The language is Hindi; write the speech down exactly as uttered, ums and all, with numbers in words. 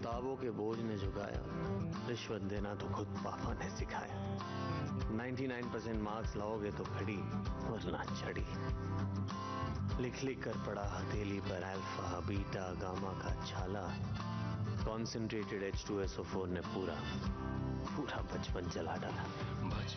किताबों के बोझ ने झुकाया, रिश्वत देना तो खुद पापा ने सिखाया। निन्यानवे परसेंट मार्क्स लाओगे तो खड़ी वरना चढ़ी। लिख लिख कर पड़ा हथेली पर अल्फा बीटा गामा का छाला। Concentrated H two S O four ने पूरा पूरा बचपन जला डाला।